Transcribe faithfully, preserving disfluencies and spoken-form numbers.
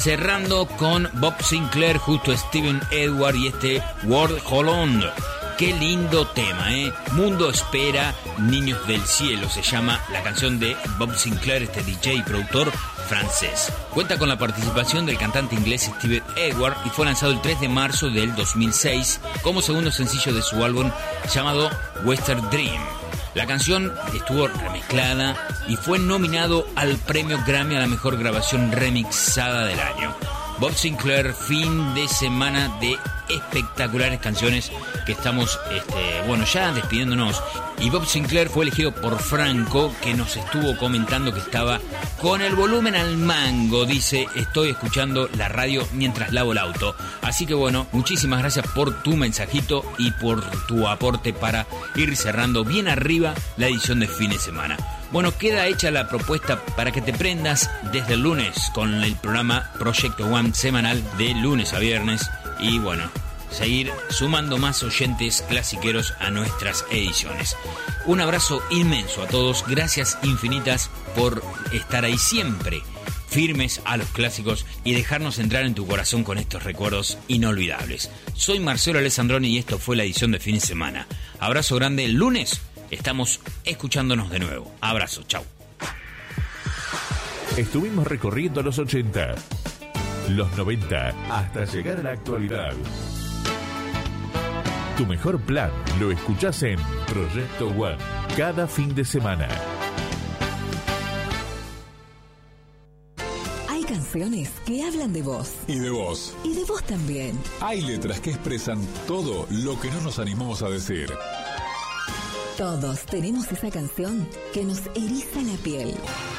cerrando con Bob Sinclair, justo Steven Edward y este World Holland. Qué lindo tema, ¿eh? Mundo Espera, Niños del Cielo, se llama la canción de Bob Sinclair, este D J y productor francés. Cuenta con la participación del cantante inglés Steven Edward y fue lanzado el tres de marzo del dos mil seis como segundo sencillo de su álbum llamado Western Dream. La canción estuvo remezclada y fue nominado al premio Grammy a la mejor grabación remixada del año. Bob Sinclair, fin de semana de espectaculares canciones que estamos, este, bueno, ya despidiéndonos. Y Bob Sinclair fue elegido por Franco, que nos estuvo comentando que estaba con el volumen al mango. Dice, estoy escuchando la radio mientras lavo el auto. Así que bueno, muchísimas gracias por tu mensajito y por tu aporte para ir cerrando bien arriba la edición de fin de semana. Bueno, queda hecha la propuesta para que te prendas desde el lunes con el programa Proyecto One semanal de lunes a viernes y bueno, seguir sumando más oyentes clasiqueros a nuestras ediciones. Un abrazo inmenso a todos, gracias infinitas por estar ahí siempre firmes a los clásicos y dejarnos entrar en tu corazón con estos recuerdos inolvidables. Soy Marcelo Alessandroni y esto fue la edición de fin de semana. Abrazo grande, el lunes estamos escuchándonos de nuevo. Abrazo, chau. Estuvimos recorriendo los ochenta, los noventa, hasta llegar a la actualidad. Tu mejor plan lo escuchás en Proyecto One, cada fin de semana. Hay canciones que hablan de vos. Y de vos. Y de vos también. Hay letras que expresan todo lo que no nos animamos a decir. Todos tenemos esa canción que nos eriza la piel.